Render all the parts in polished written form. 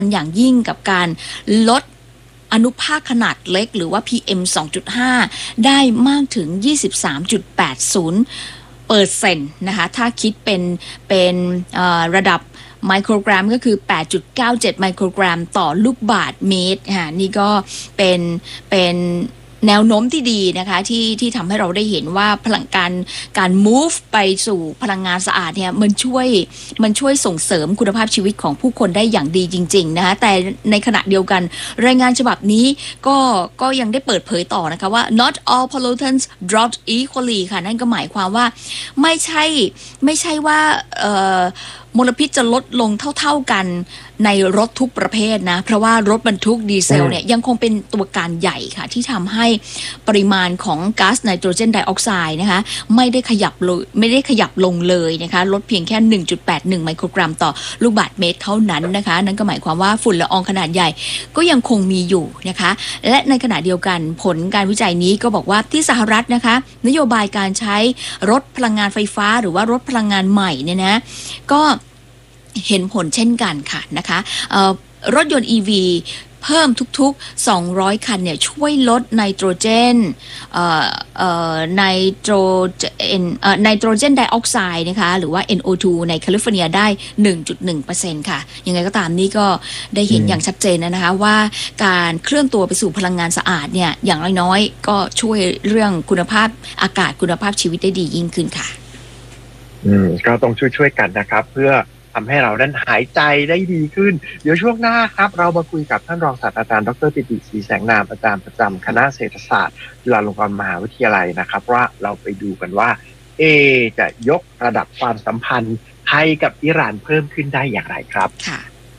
อย่างยิ่งกับการลดอนุภาคขนาดเล็กหรือว่า PM 2.5 ได้มากถึง 23.80%นะคะถ้าคิดเป็นระดับไมโครกรัมก็คือ 8.97 ไมโครกรัมต่อลูกบาศก์เมตรนี่ก็เป็นแนวโน้มที่ดีนะคะที่ทำให้เราได้เห็นว่าพลังการ move ไปสู่พลังงานสะอาดเนี่ยมันช่วยส่งเสริมคุณภาพชีวิตของผู้คนได้อย่างดีจริงๆนะคะแต่ในขณะเดียวกันรายงานฉบับนี้ก็ยังได้เปิดเผยต่อนะคะว่า not all pollutants dropped equally ค่ะนั่นก็หมายความว่าไม่ใช่ว่ามลพิษจะลดลงเท่ากันในรถทุกประเภทนะเพราะว่ารถบรรทุกดีเซลเนี่ยยังคงเป็นตัวการใหญ่ค่ะที่ทำให้ปริมาณของก๊าซไนโตรเจนไดออกไซด์นะคะไม่ได้ขยับลงเลยนะคะลดเพียงแค่ 1.81 ไมโครกรัมต่อลูกบาศก์เมตรเท่านั้นนะคะนั่นก็หมายความว่าฝุ่นละอองขนาดใหญ่ก็ยังคงมีอยู่นะคะและในขณะเดียวกันผลการวิจัยนี้ก็บอกว่าที่สหรัฐนะคะนโยบายการใช้รถพลังงานไฟฟ้าหรือว่ารถพลังงานใหม่เนี่ยนะก็เห็นผลเช่นกันค่ะนะคะรถยนต์ EV เพิ่มทุกๆ200คันเนี่ยช่วยลดไนโตรเจนไนโตรเจนไดออกไซด์นะคะหรือว่า NO2 ในแคลิฟอร์เนียได้ 1.1% ค่ะยังไงก็ตามนี่ก็ได้เห็นอย่างชัดเจนนะคะว่าการเคลื่อนตัวไปสู่พลังงานสะอาดเนี่ยอย่างน้อยๆก็ช่วยเรื่องคุณภาพอากาศคุณภาพชีวิตได้ดียิ่งขึ้นค่ะก็ต้องช่วยกันนะครับเพื่อทำให้เรานั้นหายใจได้ดีขึ้นเดี๋ยวช่วงหน้าครับเรามาคุยกับท่านรองศาสตราจารย์ดร.ปิติ ศรีแสงนามอาจารย์ประจำคณะเศรษฐศาสตร์จุฬาลงกรณ์มหาวิทยาลัยนะครับว่าเราไปดูกันว่าจะยกระดับความสัมพันธ์ไทยกับอิหร่านเพิ่มขึ้นได้อย่างไรครับค่ะ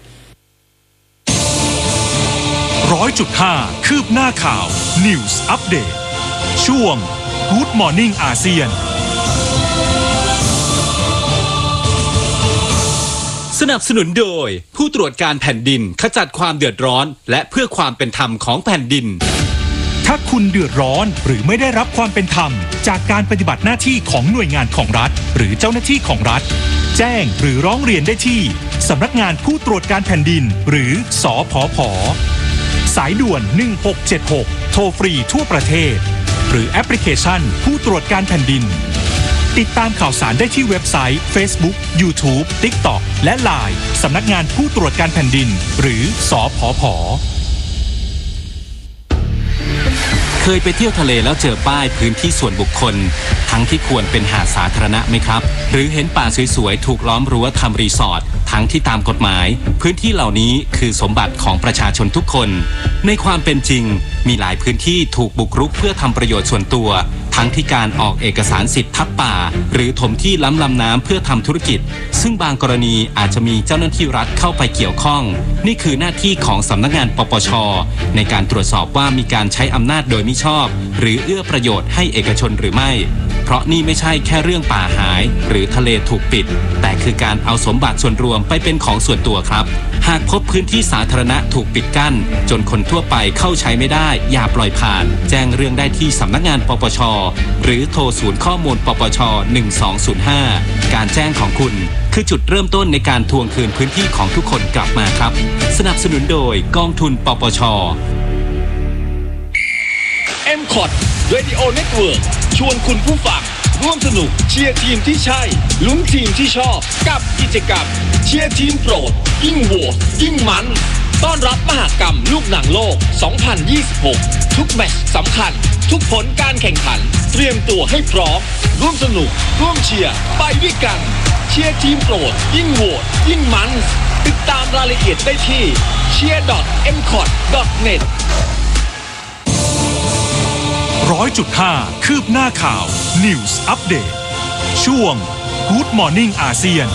100.5 คืบหน้าข่าว News Update ช่วง Good Morning อาเซียนสนับสนุนโดยผู้ตรวจการแผ่นดินขจัดความเดือดร้อนและเพื่อความเป็นธรรมของแผ่นดินถ้าคุณเดือดร้อนหรือไม่ได้รับความเป็นธรรมจากการปฏิบัติหน้าที่ของหน่วยงานของรัฐหรือเจ้าหน้าที่ของรัฐแจ้งหรือร้องเรียนได้ที่สำนักงานผู้ตรวจการแผ่นดินหรือสผผ.สายด่วน1676โทรฟรีทั่วประเทศหรือแอปพลิเคชันผู้ตรวจการแผ่นดินติดตามข่าวสารได้ที่เว็บไซต์ Facebook YouTube TikTok และ LINE สำนักงานผู้ตรวจการแผ่นดินหรือสผผ. เคยไปเที่ยวทะเลแล้วเจอป้ายพื้นที่ส่วนบุคคลทั้งที่ควรเป็นหาดสาธารณะไหมครับหรือเห็นป่าสวยๆถูกล้อมรั้วทำรีสอร์ททั้งที่ตามกฎหมายพื้นที่เหล่านี้คือสมบัติของประชาชนทุกคนในความเป็นจริงมีหลายพื้นที่ถูกบุกรุกเพื่อทำประโยชน์ส่วนตัวทั้งที่การออกเอกสารสิทธิ์ทับป่าหรือถมที่ล้ำลำน้ำเพื่อทำธุรกิจซึ่งบางกรณีอาจจะมีเจ้าหน้าที่รัฐเข้าไปเกี่ยวข้องนี่คือหน้าที่ของสำนักงานปปช.ในการตรวจสอบว่ามีการใช้อำนาจโดยมิชอบหรือเอื้อประโยชน์ให้เอกชนหรือไม่เพราะนี่ไม่ใช่แค่เรื่องป่าหายหรือทะเลถูกปิดแต่คือการเอาสมบัติส่วนรวมไปเป็นของส่วนตัวครับหากพบพื้นที่สาธารณะถูกปิดกั้นจนคนทั่วไปเข้าใช้ไม่ได้อย่าปล่อยผ่านแจ้งเรื่องได้ที่สำนักงานปปช.หรือโทรศูนย์ข้อมูลปปช. 1205การแจ้งของคุณคือจุดเริ่มต้นในการทวงคืนพื้นที่ของทุกคนกลับมาครับสนับสนุนโดยกองทุนปปช. MCOT Radio Network ชวนคุณผู้ฟังร่วมสนุกเชียร์ทีมที่ใช่ลุ้นทีมที่ชอบกับกิจกรรมเชียร์ทีมโปรดยิ่งโหวตยิ่งมันต้อนรับมหกรรมลูกหนังโลก 2026 ทุกแมตช์สำคัญทุกผลการแข่งขันเตรียมตัวให้พร้อมร่วมสนุกร่วมเชียร์ไปด้วยกันเชียร์ทีมโปรดยิ่งโหวตยิ่งมันติดตามรายละเอียดได้ที่ cheer.mcot.net 100.5 คืบหน้าข่าว News Update ช่วง Good Morning อาเซียน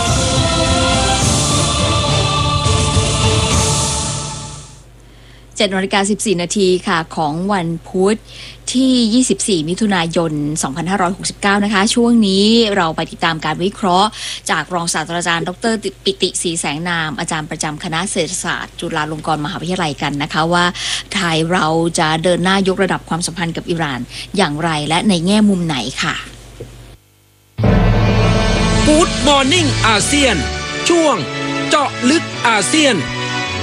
7:14 น.ค่ะของวันพุธที่ 24 มิถุนายน 2569 นะคะช่วงนี้เราไปติดตามการวิเคราะห์จากรองศาสตราจารย์ดร.ปิติ ศรีแสงนามอาจารย์ประจำคณะเศรษฐศาสตร์จุฬาลงกรณ์มหาวิทยาลัยกันนะคะว่าไทยเราจะเดินหน้ายกระดับความสัมพันธ์กับอิหร่านอย่างไรและในแง่มุมไหนค่ะ Good Morning อาเซียนช่วงเจาะลึกอาเซียน